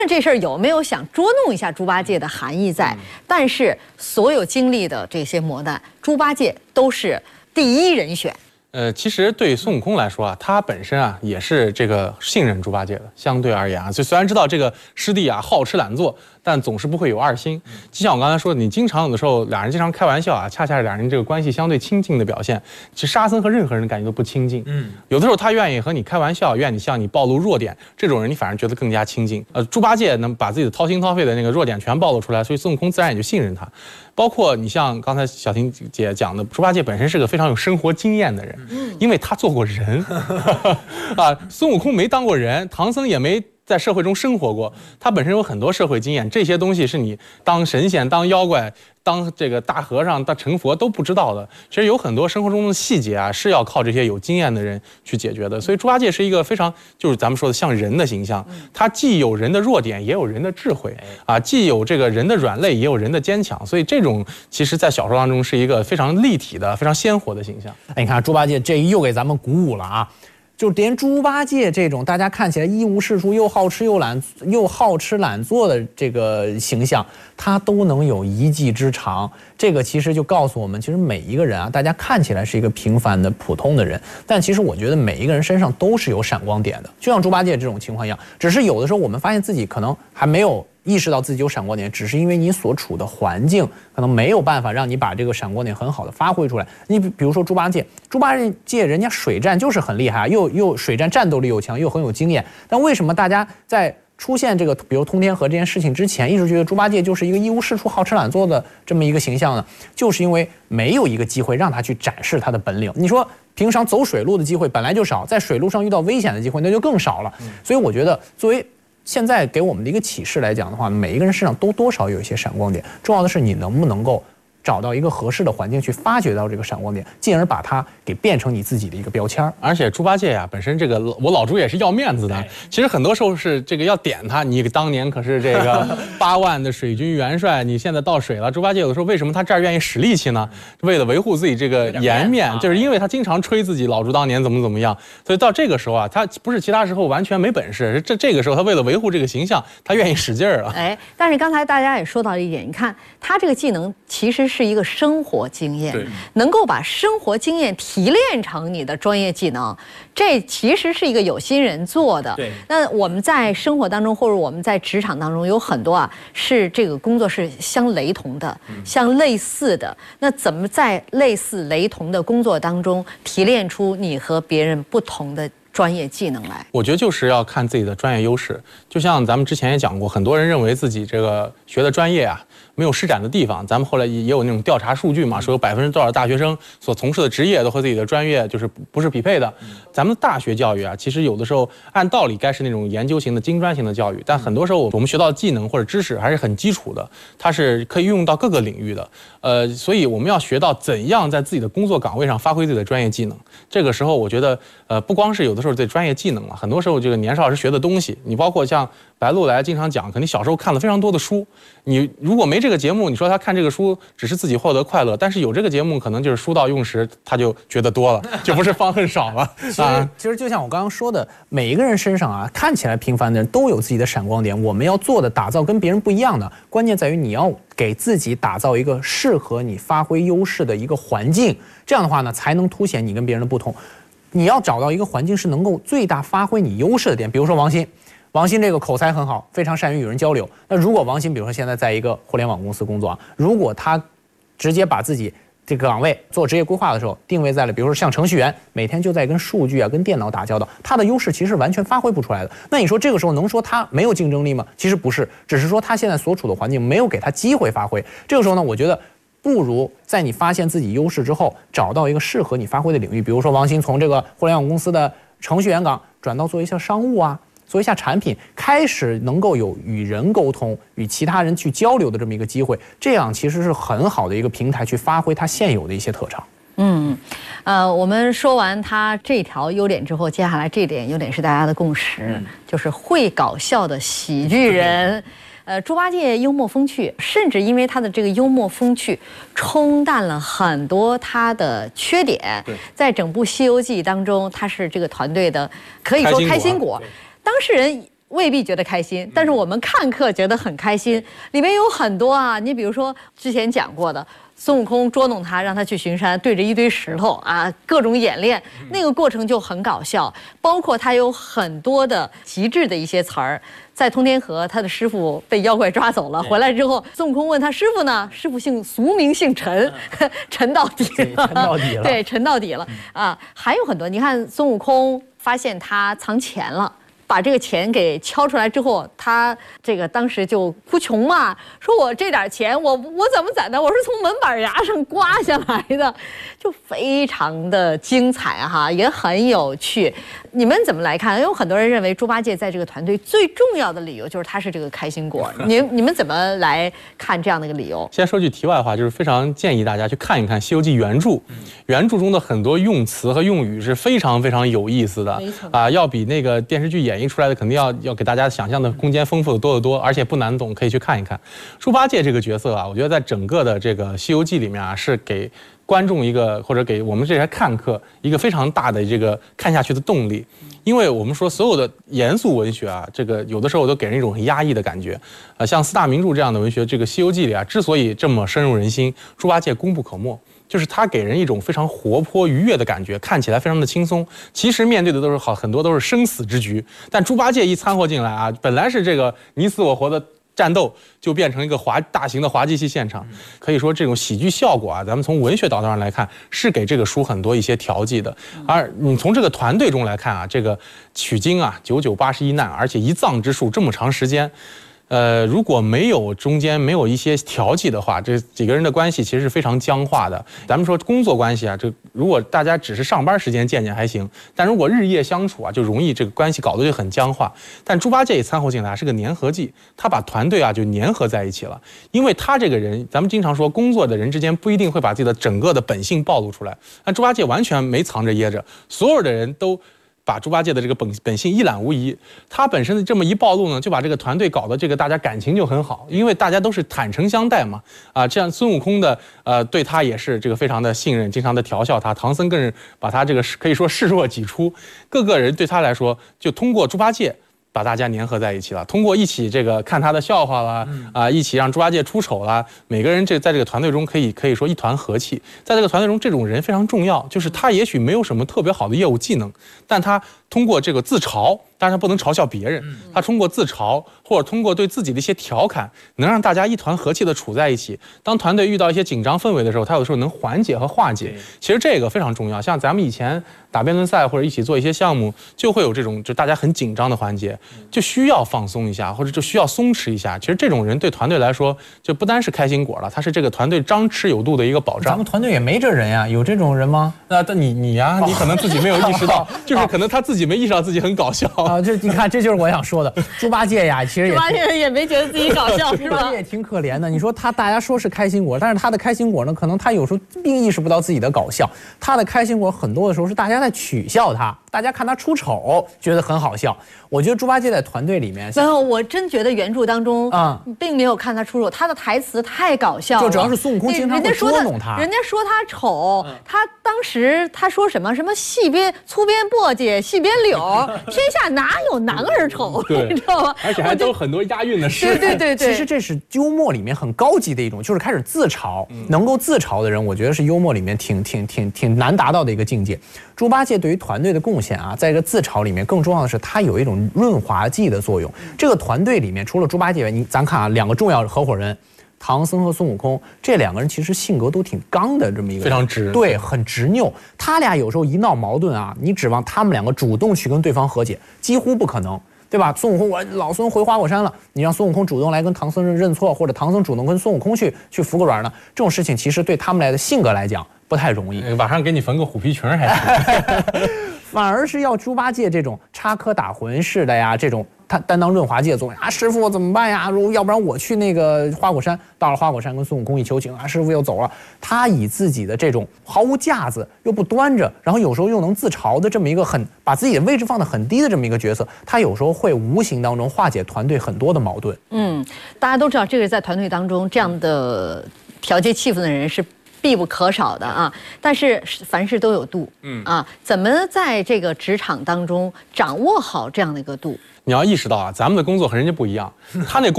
这事儿有没有想捉弄一下猪八戒的含义在？但是所有经历的这些磨难，猪八戒都是第一人选。 其实对孙悟空来说啊，他本身啊也是这个信任猪八戒的。相对而言啊，就虽然知道这个师弟啊好吃懒做，但总是不会有二心。就像我刚才说的，你经常有的时候俩人经常开玩笑啊，恰恰是俩人这个关系相对亲近的表现。其实沙僧和任何人感觉都不亲近。有的时候他愿意和你开玩笑，愿意向你暴露弱点，这种人你反而觉得更加亲近。猪八戒能把自己的掏心掏肺的那个弱点全暴露出来，所以孙悟空自然也就信任他。包括你像刚才小婷姐讲的，猪八戒本身是个非常有生活经验的人，因为他做过人啊。孙悟空没当过人，唐僧也没在社会中生活过，他本身有很多社会经验，这些东西是你当神仙、当妖怪、当这个大和尚、当成佛都不知道的。其实有很多生活中的细节啊，是要靠这些有经验的人去解决的。所以猪八戒是一个非常就是咱们说的像人的形象，他既有人的弱点，也有人的智慧啊，既有这个人的软肋，也有人的坚强。所以这种其实在小说当中是一个非常立体的、非常鲜活的形象。 你看猪八戒这又给咱们鼓舞了啊！就连猪八戒这种大家看起来一无是处、又好吃懒做的这个形象，他都能有一技之长。这个其实就告诉我们，其实每一个人啊，大家看起来是一个平凡的普通的人，但其实我觉得每一个人身上都是有闪光点的，就像猪八戒这种情况一样。只是有的时候我们发现自己可能还没有意识到自己有闪光点，只是因为你所处的环境可能没有办法让你把这个闪光点很好的发挥出来。你比如说猪八戒人家水战就是很厉害，又水战战斗力又强，又很有经验。但为什么大家在出现这个比如通天河这件事情之前，一直觉得猪八戒就是一个一无是处、好吃懒做的这么一个形象呢？就是因为没有一个机会让他去展示他的本领。你说平常走水路的机会本来就少，在水路上遇到危险的机会那就更少了。所以我觉得作为现在给我们的一个启示来讲的话，每一个人身上都多少有一些闪光点，重要的是你能不能够找到一个合适的环境去发掘到这个闪光点，进而把它给变成你自己的一个标签。 而且猪八戒呀，本身这个我老猪也是要面子的。其实很多时候是这个要点他，你当年可是这个8万的水军元帅，你现在到水了。猪八戒有的时候为什么他这儿愿意使力气呢？为了维护自己这个颜面，就是因为他经常吹自己老猪当年怎么样，所以到这个时候啊，他不是其他时候完全没本事，这个时候他为了维护这个形象，他愿意使劲儿了。 但是刚才大家也说到一点，你看他这个技能其实是一个生活经验，能够把生活经验提炼成你的专业技能，这其实是一个有心人做的。那我们在生活当中或者我们在职场当中有很多啊，是这个工作是相雷同的、相类似的。那怎么在类似雷同的工作当中提炼出你和别人不同的专业技能来？ 我觉得就是要看自己的专业优势。就像咱们之前也讲过，很多人认为自己这个学的专业啊没有施展的地方。咱们后来也有那种调查数据嘛，说有多少大学生所从事的职业都和自己的专业就是不是匹配的。咱们的大学教育啊，其实有的时候按道理该是那种研究型的、精专型的教育，但很多时候我们学到的技能或者知识还是很基础的，它是可以用到各个领域的。所以我们要学到怎样在自己的工作岗位上发挥自己的专业技能。这个时候，我觉得不光是有的时候对专业技能了，很多时候这个年少时学的东西，你包括像白鹿来经常讲，可能小时候看了非常多的书，你如果没这个节目，你说他看这个书只是自己获得快乐，但是有这个节目，可能就是书到用时，他就觉得多了，就不是方恨少了。 其实就像我刚刚说的，每一个人身上啊，看起来平凡的人都有自己的闪光点。我们要做的打造跟别人不一样的，关键在于你要给自己打造一个适合你发挥优势的一个环境，这样的话呢，才能凸显你跟别人的不同。你要找到一个环境是能够最大发挥你优势的点，比如说王鑫这个口才很好，非常善于与人交流。那如果王鑫比如说现在在一个互联网公司工作啊，如果他直接把自己这个岗位做职业规划的时候定位在了比如说像程序员，每天就在跟数据啊跟电脑打交道，他的优势其实完全发挥不出来的。那你说这个时候能说他没有竞争力吗？其实不是，只是说他现在所处的环境没有给他机会发挥。这个时候呢，我觉得不如在你发现自己优势之后，找到一个适合你发挥的领域。比如说王鑫从这个互联网公司的程序员岗转到做一下商务啊，做一下产品，开始能够有与人沟通、与其他人去交流的这么一个机会，这样其实是很好的一个平台去发挥他现有的一些特长。 我们说完他这条优点之后，接下来这点优点是大家的共识，就是会搞笑的喜剧人。猪八戒幽默风趣，甚至因为他的这个幽默风趣，冲淡了很多他的缺点。在整部《西游记》当中，他是这个团队的可以说开心果。当事人未必觉得开心，但是我们看客觉得很开心。里面有很多啊，你比如说之前讲过的，孙悟空捉弄他，让他去巡山，对着一堆石头啊，各种演练，那个过程就很搞笑。包括他有很多的极致的一些词儿，在通天河，他的师傅被妖怪抓走了，回来之后，孙悟空问他师傅呢，师傅俗名姓陈，陈到底了， 陈到底了， 对，陈到底了啊。还有很多，你看孙悟空发现他藏钱了。把这个钱给敲出来之后，他这个当时就哭穷嘛，说我这点钱我怎么攒的？我是从门板牙上刮下来的，就非常的精彩哈，也很有趣。你们怎么来看？有很多人认为猪八戒在这个团队最重要的理由就是他是这个开心果。你们怎么来看这样的一个理由？ 先说句题外话，就是非常建议大家去看一看《西游记》原著，原著中的很多用词和用语是非常非常有意思的，要比那个电视剧演绎出来的肯定要给大家想象的空间丰富的多得多，而且不难懂，可以去看一看。猪八戒这个角色啊，我觉得在整个的这个《西游记》里面啊，是给观众一个或者给我们这些看客一个非常大的这个看下去的动力。因为我们说所有的严肃文学啊，这个有的时候都给人一种很压抑的感觉，像四大名著这样的文学，这个《西游记》里啊，之所以这么深入人心，猪八戒功不可没。就是它给人一种非常活泼愉悦的感觉，看起来非常的轻松。其实面对的都是很多都是生死之局，但猪八戒一掺和进来啊，本来是这个你死我活的战斗，就变成一个大型的滑稽戏现场。可以说这种喜剧效果啊，咱们从文学角度上来看，是给这个书很多一些调剂的。而你从这个团队中来看啊，这个取经啊，9981难，而且一藏之术这么长时间。如果没有中间没有一些调剂的话，这几个人的关系其实是非常僵化的。咱们说工作关系啊，这如果大家只是上班时间见见还行，但如果日夜相处啊，就容易这个关系搞得就很僵化。但猪八戒也掺和进来是个粘合剂，他把团队啊就粘合在一起了。因为他这个人，咱们经常说工作的人之间不一定会把自己的整个的本性暴露出来，但猪八戒完全没藏着掖着，所有的人都把猪八戒的这个本性一览无遗，他本身的这么一暴露呢，就把这个团队搞得这个大家感情就很好，因为大家都是坦诚相待嘛，这样孙悟空的对他也是这个非常的信任，经常的调笑他，唐僧更是把他这个可以说视若己出，各个人对他来说就通过猪八戒把大家粘合在一起了，通过一起这个看他的笑话啦，一起让猪八戒出丑啦，每个人在这个团队中可以说一团和气。在这个团队中，这种人非常重要，就是他也许没有什么特别好的业务技能，但他通过这个自嘲，当然他不能嘲笑别人，他通过自嘲或者通过对自己的一些调侃，能让大家一团和气的处在一起。当团队遇到一些紧张氛围的时候，他有的时候能缓解和化解。其实这个非常重要。像咱们以前打辩论赛或者一起做一些项目，就会有这种就大家很紧张的环节，就需要放松一下，或者就需要松弛一下。其实这种人对团队来说，就不单是开心果了，他是这个团队张弛有度的一个保障。 咱们团队也没这人呀，有这种人吗？ 但你呀，你可能自己没有意识到，就是可能他自己没意识到自己很搞笑啊。这你看，这就是我想说的。猪八戒呀，其实猪八戒也没觉得自己搞笑，是吧？ 猪八戒也挺可怜的。你说大家说是开心果，但是他的开心果呢，可能他有时候并意识不到自己的搞笑。他的开心果很多的时候是大家在取笑他，大家看他出丑觉得很好笑。我觉得猪八戒在团队里面， 没有，我真觉得原著当中并没有看他出丑，他的台词太搞笑了。 就主要是孙悟空经常会捉弄他， 人家说他丑，他当时他说什么粗边簸箕细边柳，天下哪有男儿丑，你知道吗？ 而且还都很多押韵的诗。 对。 其实这是幽默里面很高级的一种，就是开始自嘲。能够自嘲的人，我觉得是幽默里面挺难达到的一个境界。猪八戒对于团队的贡献啊，在这个自嘲里面，更重要的是他有一种润滑剂的作用。这个团队里面除了猪八戒，咱看啊，两个重要的合伙人。唐僧和孙悟空这两个人其实性格都挺刚的，这么一个非常直， 对，很执拗。他俩有时候一闹矛盾啊，你指望他们两个主动去跟对方和解，几乎不可能，对吧？孙悟空，我老孙回花果山了，你让孙悟空主动来跟唐僧认错，或者唐僧主动跟孙悟空去服个软呢？这种事情其实对他们俩的性格来讲不太容易。 晚上给你缝个虎皮裙还行。 反而是要猪八戒这种插科打诨式的呀，这种他担当润滑剂的作用啊，师傅怎么办呀？要不然我去那个花果山，到了花果山跟孙悟空一求情啊，师傅又走了。他以自己的这种毫无架子又不端着，然后有时候又能自嘲的这么一个把自己的位置放得很低的这么一个角色，他有时候会无形当中化解团队很多的矛盾。 大家都知道这个在团队当中这样的调节气氛的人是必不可少的啊。但是凡事都有度，怎么在这个职场当中掌握好这样的一个度？ 你要意识到啊，咱们的工作和人家不一样，他那工